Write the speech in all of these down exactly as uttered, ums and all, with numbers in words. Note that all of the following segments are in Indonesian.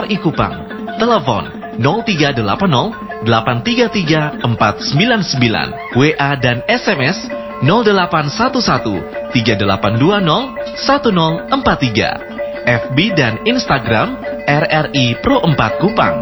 R I Kupang. Telepon nol tiga delapan nol delapan tiga tiga empat sembilan sembilan. W A dan S M S nol delapan satu satu tiga delapan dua nol satu nol empat tiga. F B dan Instagram R R I Pro empat Kupang.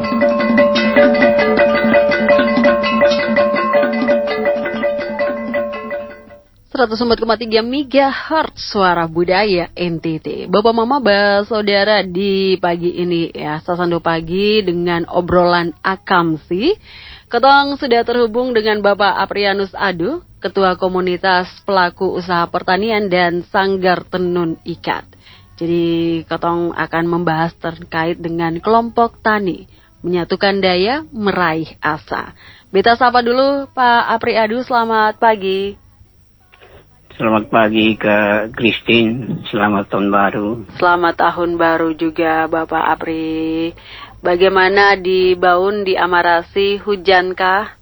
seratus empat koma tiga megahertz Suara Budaya N T T. Bapak Mama Saudara di pagi ini ya, Sasando Pagi dengan obrolan akamsi. Ketong sudah terhubung dengan Bapak Aprianus Adu, Ketua Komunitas Pelaku Usaha Pertanian dan Sanggar Tenun Ikat. Jadi ketong akan membahas terkait dengan kelompok tani, menyatukan daya, meraih asa. Beta sapa dulu Pak Apri Adu, selamat pagi. Selamat pagi ke Christine, selamat tahun baru. Selamat tahun baru juga Bapak Apri. Bagaimana di Baun, di Amarasi, hujankah?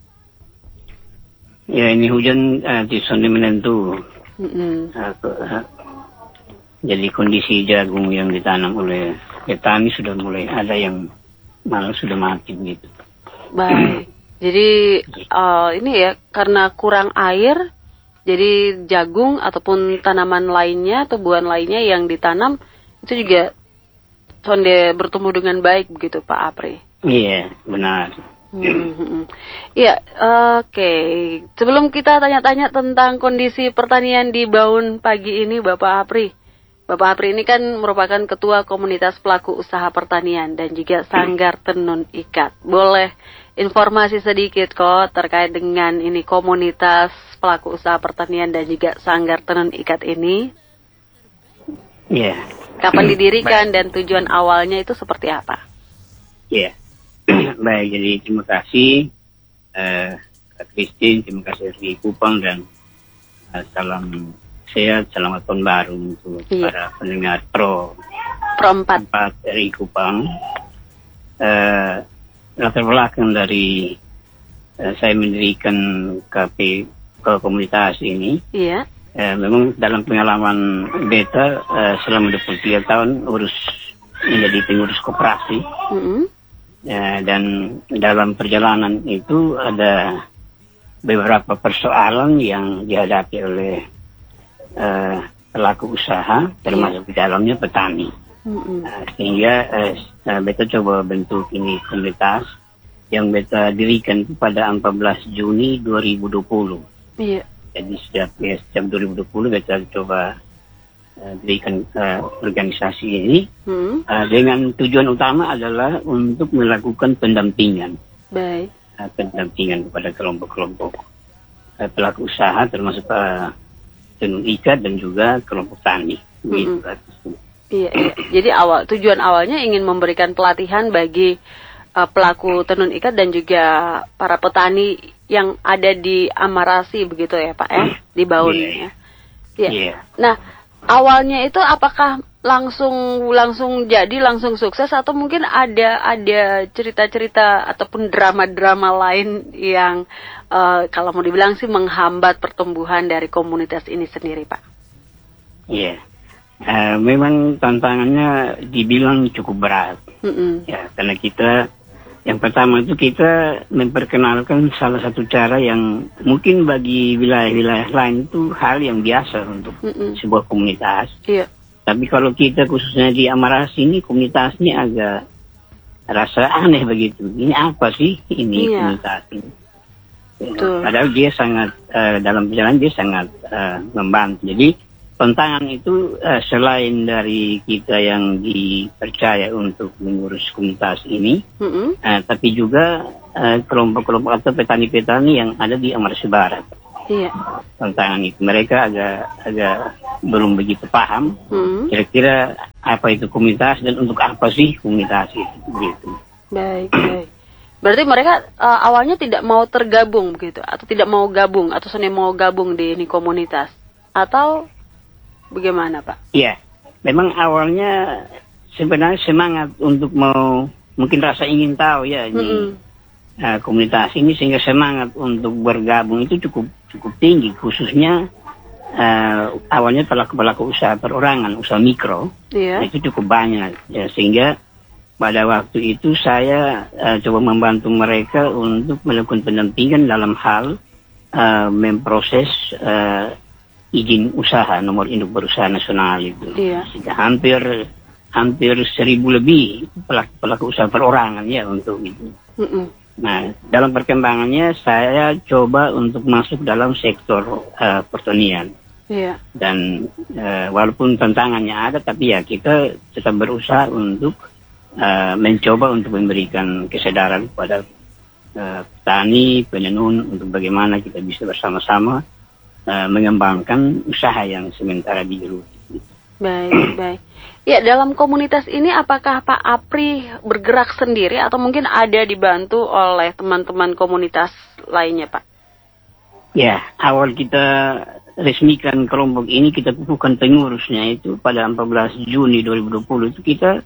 Ya ini hujan uh, di sana menentu. Mm-hmm. Uh, uh, jadi kondisi jagung yang ditanam oleh petani sudah mulai ada yang malah sudah mati gitu. Baik. Jadi uh, ini ya karena kurang air. Jadi jagung ataupun tanaman lainnya, tumbuhan lainnya yang ditanam itu juga sonde bertumbuh dengan baik begitu Pak Apri. Iya, benar. Hmm, iya, oke. Okay. Sebelum kita tanya-tanya tentang kondisi pertanian di Baun pagi ini, Bapak Apri. Bapak Apri ini kan merupakan Ketua Komunitas Pelaku Usaha Pertanian dan juga Sanggar Tenun Ikat. Boleh informasi sedikit kok terkait dengan ini komunitas pelaku usaha pertanian dan juga Sanggar Tenun Ikat ini? Iya. Yeah. Kapan didirikan dan tujuan awalnya itu seperti apa? Iya. Yeah. Baik, jadi terima kasih uh, Kak Christine, terima kasih R I Kupang dan uh, salam sehat, selamat tahun baru untuk yeah. para pendengar Pro Pro empat R I Kupang. Uh, latar belakang dari uh, saya mendirikan K P ke komunitas ini, iya. uh, memang dalam pengalaman beta uh, selama dua puluh tiga tahun urus menjadi pengurus koperasi, mm-hmm. uh, dan dalam perjalanan itu ada beberapa persoalan yang dihadapi oleh uh, pelaku usaha, termasuk di dalamnya petani. Mm-hmm. Uh, sehingga uh, beta coba bentuk ini komunitas yang beta dirikan pada empat belas Juni dua ribu dua puluh. Iya. Jadi sejak, ya, sejak dua ribu dua puluh beta coba uh, dirikan uh, organisasi ini mm-hmm. uh, dengan tujuan utama adalah untuk melakukan pendampingan. Baik. Uh, pendampingan kepada kelompok-kelompok uh, pelaku usaha termasuk uh, tenun ikat dan juga kelompok tani. Mm-hmm. Gitu. Iya, iya. Jadi awal tujuan awalnya ingin memberikan pelatihan bagi uh, pelaku tenun ikat dan juga para petani yang ada di Amarasi begitu ya Pak ya, di Baun yeah. ya. Iya. Yeah. Nah, awalnya itu apakah langsung langsung jadi langsung sukses atau mungkin ada ada cerita-cerita ataupun drama-drama lain yang uh, kalau mau dibilang sih menghambat pertumbuhan dari komunitas ini sendiri Pak? Iya. Yeah. Uh, memang tantangannya dibilang cukup berat, mm-hmm. ya karena kita yang pertama itu kita memperkenalkan salah satu cara yang mungkin bagi wilayah-wilayah lain itu hal yang biasa untuk mm-hmm. sebuah komunitas. Yeah. Tapi kalau kita khususnya di Amarasi ini komunitasnya agak rasa aneh begitu. Ini apa sih ini yeah. komunitas ini? Betul. Padahal dia sangat uh, dalam perjalanan dia sangat uh, membantu. Jadi tantangan itu uh, selain dari kita yang dipercaya untuk mengurus komunitas ini, mm-hmm. uh, tapi juga uh, kelompok-kelompok atau petani-petani yang ada di Amarasi Barat. Iya. Tantangan itu mereka agak agak belum begitu paham mm-hmm. kira-kira apa itu komunitas dan untuk apa sih komunitas itu gitu. Baik, baik. Berarti mereka uh, awalnya tidak mau tergabung begitu atau tidak mau gabung atau seni mau gabung di ini komunitas atau bagaimana Pak? Iya, memang awalnya sebenarnya semangat untuk mau mungkin rasa ingin tahu ya ini mm-hmm. uh, komunitas ini sehingga semangat untuk bergabung itu cukup cukup tinggi khususnya uh, awalnya pelaku pelaku usaha perorangan usaha mikro yeah. itu cukup banyak ya sehingga pada waktu itu saya uh, coba membantu mereka untuk melakukan pendampingan dalam hal uh, memproses uh, izin usaha, nomor induk berusaha nasional itu. Iya. Sudah hampir hampir seribu lebih pelaku, pelaku usaha perorangan ya untuk itu. Mm-mm. Nah, dalam perkembangannya saya coba untuk masuk dalam sektor uh, pertanian. Iya. Dan uh, walaupun tantangannya ada, tapi ya kita tetap berusaha untuk uh, mencoba untuk memberikan kesadaran kepada uh, petani, penenun untuk bagaimana kita bisa bersama-sama uh, mengembangkan usaha yang sementara digeluti. Baik, baik. Ya, dalam komunitas ini apakah Pak Apri bergerak sendiri atau mungkin ada dibantu oleh teman-teman komunitas lainnya, Pak? Ya, awal kita resmikan kelompok ini, kita kukuhkan pengurusnya itu pada empat belas Juni dua ribu dua puluh itu kita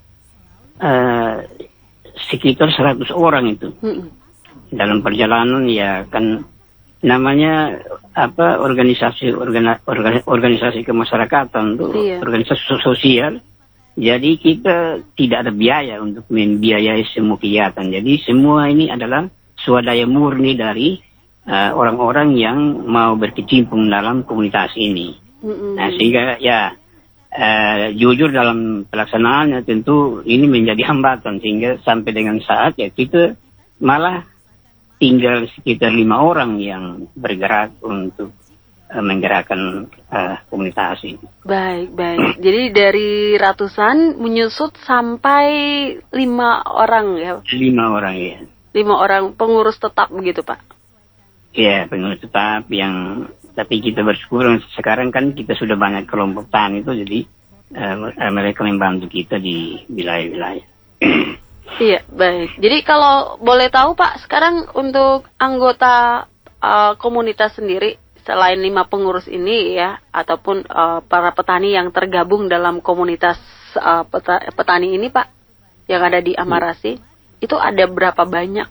uh, sekitar seratus orang itu. Hmm. Dalam perjalanan ya kan namanya apa organisasi organ, organ, organisasi kemasyarakatan tuh, iya. Organisasi sosial. Jadi kita tidak ada biaya untuk membiayai semua kegiatan. Jadi semua ini adalah swadaya murni dari uh, orang-orang yang mau berkecimpung dalam komunitas ini. Mm-hmm. Nah, sehingga ya uh, jujur dalam pelaksanaannya tentu ini menjadi hambatan sehingga sampai dengan saat ya kita malah tinggal sekitar lima orang yang bergerak untuk uh, menggerakkan uh, komunitas ini. Baik, baik. Jadi dari ratusan menyusut sampai lima orang ya? Lima orang ya. Lima orang pengurus tetap begitu, Pak? Iya, pengurus tetap yang, tapi kita bersyukur sekarang kan kita sudah banyak kelompok tani itu, jadi uh, mereka membantu kita di wilayah-wilayah. Iya, baik. Jadi kalau boleh tahu Pak, sekarang untuk anggota uh, komunitas sendiri, selain lima pengurus ini ya, ataupun uh, para petani yang tergabung dalam komunitas uh, peta- petani ini Pak, yang ada di Amarasi, hmm. itu ada berapa banyak?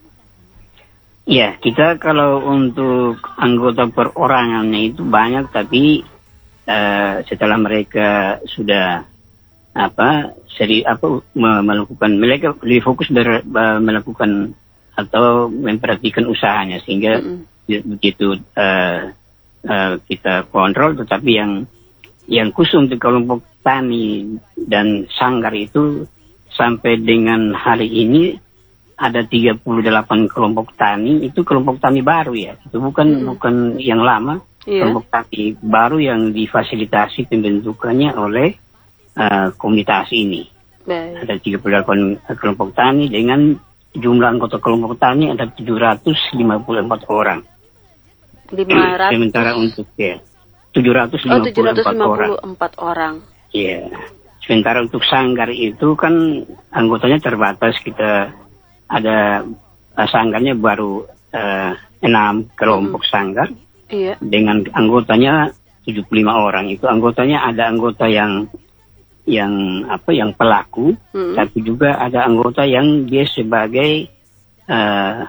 Ya, kita kalau untuk anggota perorangannya itu banyak, tapi uh, setelah mereka sudah apa seri apa melakukan mereka lebih fokus ber, melakukan atau memperhatikan usahanya sehingga mm-hmm. begitu uh, uh, kita kontrol. Tetapi yang yang khusus untuk kelompok tani dan sanggar itu sampai dengan hari ini ada tiga puluh delapan kelompok tani. Itu kelompok tani baru ya, itu bukan mm-hmm. bukan yang lama. Yeah. Kelompok tani baru yang difasilitasi pembentukannya oleh Uh, komunitas ini. Baik. Ada tiga puluh delapan kelompok tani dengan jumlah anggota kelompok tani ada tujuh ratus lima puluh empat orang. lima ratus Sementara untuk ya tujuh ratus lima puluh empat orang. Iya. Sementara untuk sanggar itu kan anggotanya terbatas, kita ada uh, sanggarnya baru uh, enam kelompok hmm. sanggar. Iya. Dengan anggotanya tujuh puluh lima orang. Itu anggotanya ada anggota yang yang apa yang pelaku, hmm. tapi juga ada anggota yang dia sebagai uh,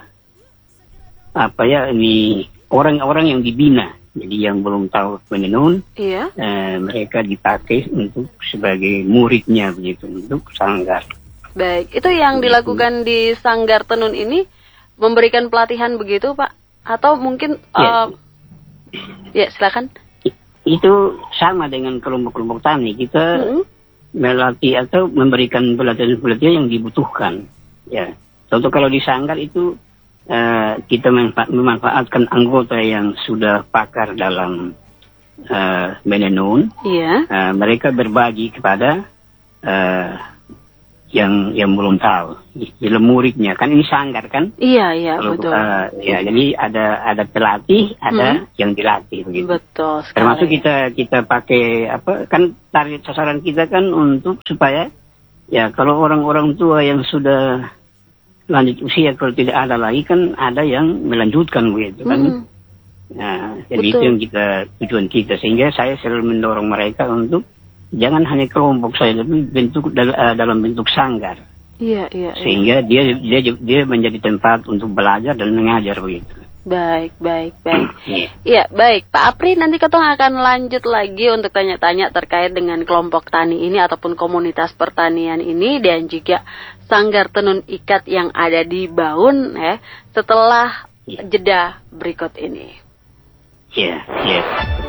apa ya ini orang-orang yang dibina, jadi yang belum tahu menenun, iya. uh, mereka dipakai untuk sebagai muridnya begitu untuk sanggar. Baik, itu yang begitu. Dilakukan di sanggar tenun ini memberikan pelatihan begitu Pak? Atau mungkin ya, uh, ya silakan. Itu sama dengan kelompok-kelompok tani, kita hmm. melatih atau memberikan pelatihan-pelatihan yang dibutuhkan. Ya, contoh kalau di sanggar itu uh, kita memanfa- memanfaatkan anggota yang sudah pakar dalam uh, menenun. Iya. Uh, mereka berbagi kepada uh, yang yang belum tahu, jadi muridnya kan ini sanggar kan? Iya iya kalau, betul. Uh, ya jadi ada ada pelatih, ada hmm. yang dilatih begitu. Betul. Sekali. Termasuk kita kita pakai apa kan target sasaran kita kan untuk supaya ya kalau orang-orang tua yang sudah lanjut usia kalau tidak ada lagi kan ada yang melanjutkan begitu kan. Hmm. Nah jadi betul. Itu yang kita tujuan kita, sehingga saya selalu mendorong mereka untuk jangan hanya kelompok saya, tapi bentuk dalam bentuk sanggar. Iya, iya. Sehingga iya. dia dia dia menjadi tempat untuk belajar dan mengajar begitu. Baik, baik, baik. Iya, yeah. Baik. Pak Apri, nanti kita akan lanjut lagi untuk tanya-tanya terkait dengan kelompok tani ini ataupun komunitas pertanian ini, dan juga Sanggar Tenun Ikat yang ada di Baun ya, setelah Ya. jeda berikut ini. Ya, ya.